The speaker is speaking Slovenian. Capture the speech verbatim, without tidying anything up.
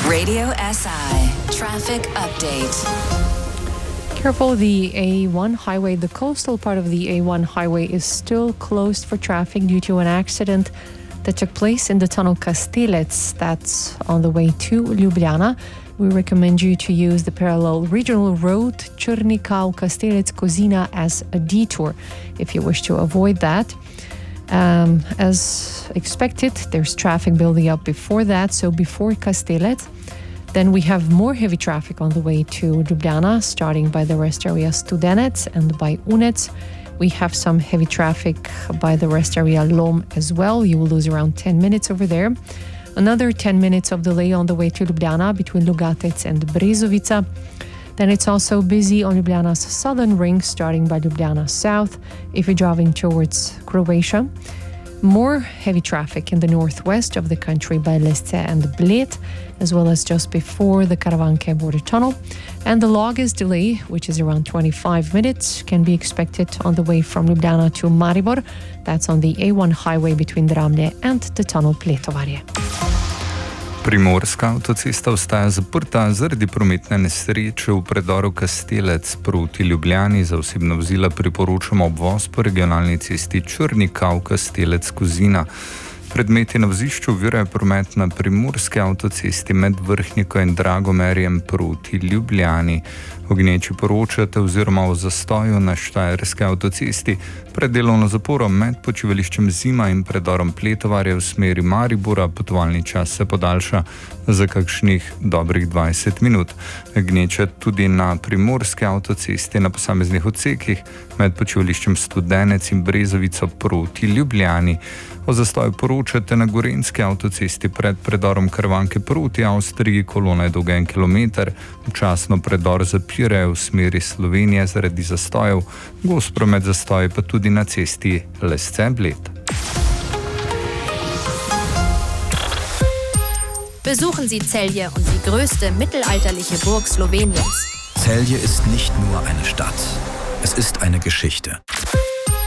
Radio S I Traffic Update. Careful, the A one highway, the coastal part of the A one highway is still closed for traffic due to an accident that took place in the tunnel Kastelec. That's on the way to Ljubljana. We recommend you to use the parallel regional road Črnikau-Kastelec-Kozina as a detour if you wish to avoid that. Um, as expected, there's traffic building up before that, so before Kastelec. Then we have more heavy traffic on the way to Ljubljana, starting by the rest area Studenec and by Unec. We have some heavy traffic by the rest area Lom as well. You will lose around ten minutes over there. Another ten minutes of delay on the way to Ljubljana between Logatec and Brezovica. Then it's also busy on Ljubljana's southern ring, starting by Ljubljana South if you're driving towards Croatia. More heavy traffic in the northwest of the country by Lesce and Bled, as well as just before the Karavanke border tunnel. And the longest delay, which is around twenty-five minutes, can be expected on the way from Ljubljana to Maribor. That's on the A one highway between Dramlje and the tunnel Pletovarje. Primorska avtocesta ostaja zaprta zaradi prometne nesreče v predoru Kastelec proti Ljubljani. Za osebna vozila priporočamo obvoz po regionalni cesti Črnikau-Kastelec-Kozina. Predmeti na vozišču ovirajo promet na primorski avtocesti med Vrhniko in Dragomerjem proti Ljubljani. O gneči poročate oziroma o zastoju na štajerski avtocesti pred delovno zaporo med počivališčem Zima in predorom Pletovarje v smeri Maribora. Potovalni čas se podaljša za kakšnih dobrih dvajset minut. Gneča tudi na primorski avtocesti na posameznih odsekih med počivališčem Studenec in Brezovico proti Ljubljani. O zastoju poročate na gorenjski avtocesti pred predorom Karavanke proti Avstriji. Kolona je dolga en kilometer. Včasno predor zapirajo v smeri Slovenije zaradi zastojev. Gost promet zastoji pa tudi na cesti Lesce-Bled. Besuchen Sie Celje und die größte mittelalterliche Burg Sloweniens. Celje ist nicht nur eine Stadt, es ist eine Geschichte.